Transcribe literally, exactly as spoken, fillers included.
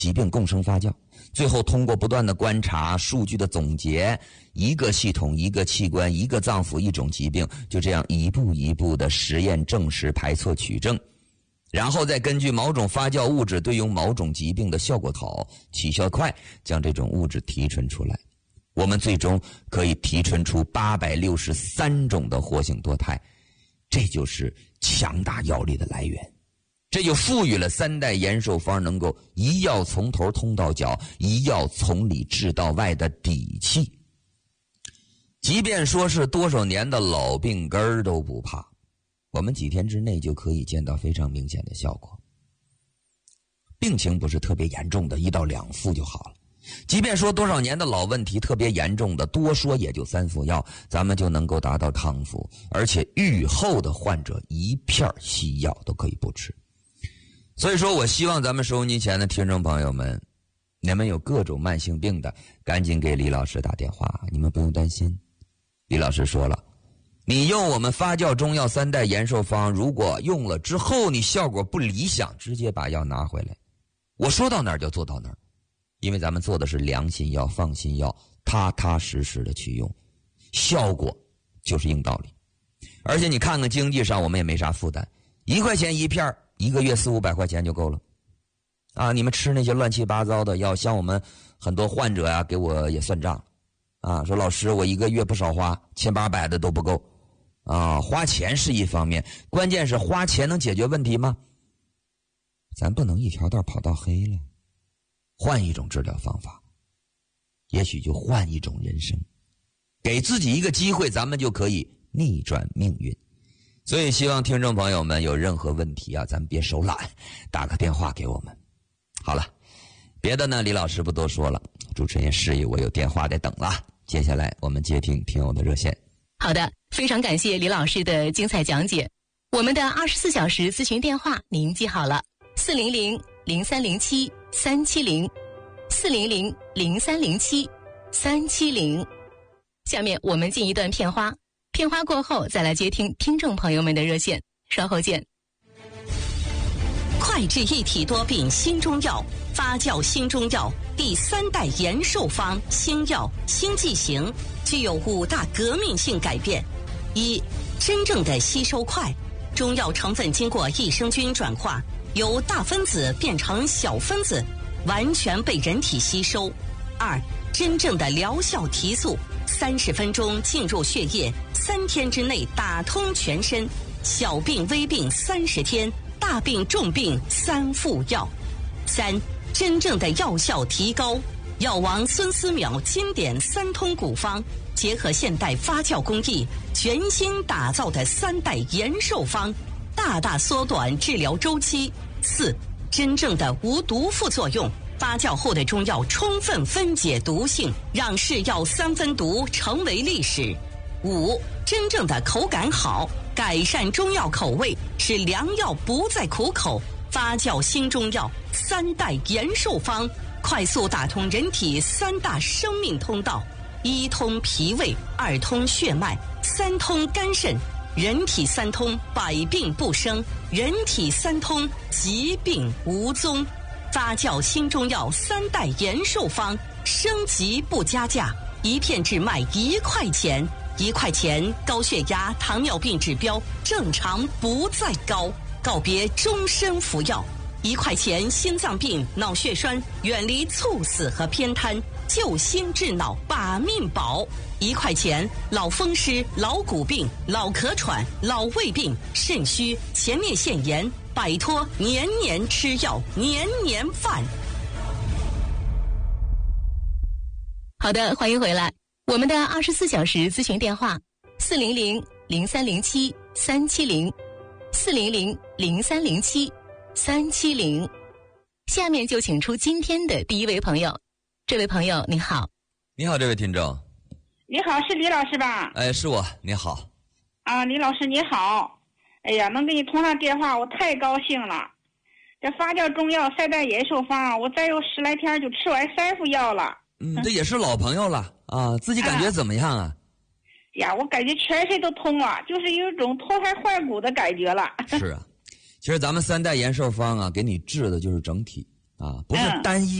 疾病共生发酵，最后通过不断的观察、数据的总结，一个系统、一个器官、一个脏腑、一种疾病，就这样一步一步的实验证实、排错取证，然后再根据某种发酵物质对应某种疾病的效果好、起效快，将这种物质提纯出来。我们最终可以提纯出八百六十三种的活性多肽，这就是强大药力的来源。这就赋予了三代延寿方能够一药从头通到脚，一药从里治到外的底气。即便说是多少年的老病根儿都不怕，我们几天之内就可以见到非常明显的效果。病情不是特别严重的，一到两副就好了。即便说多少年的老问题特别严重的，多说也就三副药，咱们就能够达到康复，而且愈后的患者一片西药都可以不吃。所以说我希望咱们收音机前的听众朋友们，你们有各种慢性病的，赶紧给李老师打电话，你们不用担心。李老师说了，你用我们发酵中药三代延寿方，如果用了之后你效果不理想，直接把药拿回来，我说到哪儿就做到哪儿。因为咱们做的是良心药、放心药，踏踏实实的去用，效果就是硬道理。而且你看看经济上我们也没啥负担，一块钱一片，一个月四五百块钱就够了。啊，你们吃那些乱七八糟的药，像我们很多患者啊，给我也算账，啊，说老师我一个月不少花，千八百的都不够。啊，花钱是一方面，关键是花钱能解决问题吗？咱不能一条道跑到黑了。换一种治疗方法，也许就换一种人生，给自己一个机会，咱们就可以逆转命运。所以希望听众朋友们有任何问题啊，咱别手懒，打个电话给我们。好了，别的呢李老师不多说了，主持人也示意我有电话得等了，接下来我们接听听友的热线。 好的，非常感谢李老师的精彩讲解。我们的二十四小时咨询电话您记好了，四零零零三零七三七零，四零零零三零七三七零。下面我们进一段片花，片花过后再来接听听众朋友们的热线，稍后见。 快治一体多病新中药，发酵新中药第三代延寿方新药新剂型，具有五大革命性改变。一、真正的吸收快，中药成分经过益生菌转化，由大分子变成小分子，完全被人体吸收。二、真正的疗效提速，三十分钟进入血液，三天之内打通全身，小病微病三十天，大病重病三副药。三、真正的药效提高，药王孙思邈经典三通古方，结合现代发酵工艺，全新打造的三代延寿方，大大缩短治疗周期。四、真正的无毒副作用，发酵后的中药充分分解毒性，让是药三分毒成为历史。五、真正的口感好，改善中药口味，使良药不再苦口。发酵新中药三代延寿方，快速打通人体三大生命通道：一通脾胃，二通血脉，三通肝肾。人体三通，百病不生；人体三通，疾病无踪。发酵新中药三代延寿方，升级不加价，一片只卖一块钱。一块钱，高血压、糖尿病指标正常不再高，告别终身服药。一块钱，心脏病、脑血栓远离猝死和偏瘫，救心治脑把命保。一块钱，老风湿、老骨病、老咳喘、老胃病、肾虚、前列腺炎，摆脱年年吃药、年年犯。 好的，欢迎回来。我们的二十四小时咨询电话：四零零零三零七三七零，四零零零三零七三七零。下面就请出今天的第一位朋友。这位朋友，你好。 你好，这位听众。 你好，是李老师吧？ 哎，是我。你好。 啊，李老师你好。哎呀，能跟你通上电话，我太高兴了。这发酵中药三代延寿方，我再有十来天就吃完三副药了。 嗯，这也是老朋友了啊，自己感觉怎么样啊？ 呀，我感觉全身都通了，就是有一种脱胎换骨的感觉了。 是啊，其实咱们三代延寿方啊，给你治的就是整体啊，不是嗯单一